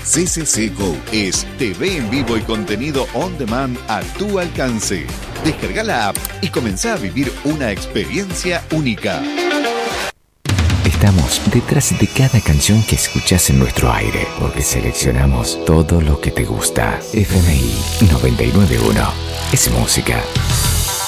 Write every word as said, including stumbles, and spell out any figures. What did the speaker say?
C C C Go es T V en vivo y contenido on demand a tu alcance. Descarga la app y comenzá a vivir una experiencia única. Estamos detrás de cada canción que escuchás en nuestro aire, porque seleccionamos todo lo que te gusta. F M I noventa y nueve punto uno es música.